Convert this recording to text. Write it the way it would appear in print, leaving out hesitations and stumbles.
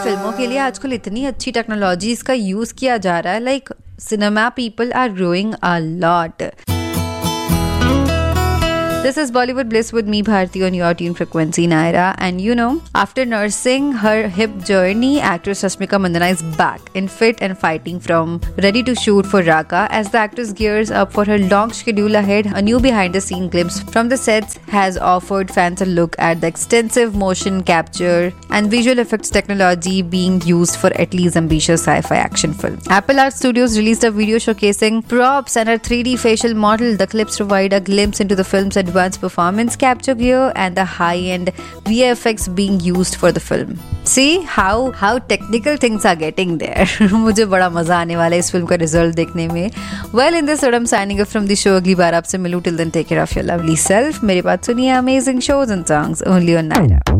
फिल्मों के लिए आजकल इतनी अच्छी टेक्नोलॉजीज का यूज किया जा रहा है. Like cinema people are growing a lot. This is Bollywood Bliss with me, Bharti, on your tune frequency, Naira. And you know, after nursing her hip journey, actress Rashmika Mandanna is back in fit and fighting from ready to shoot for Raka. As the actress gears up for her long schedule ahead, a new behind-the-scene glimpse from the sets has offered fans a look at the extensive motion capture and visual effects technology being used for Italy's ambitious sci-fi action film. Apple Art Studios released a video showcasing props and a 3D facial model. The clips provide a glimpse into the film's advanced performance capture gear and the high-end VFX being used for the film. See how technical things are getting there. मुझे बड़ा मजा आने वाला है इस film का result देखने में. Well, in this note, I'm signing off from the show. अगली बार आपसे मिलूं. Till then, take care of your lovely self. मेरे पास सुनिए amazing shows and songs only on Naira.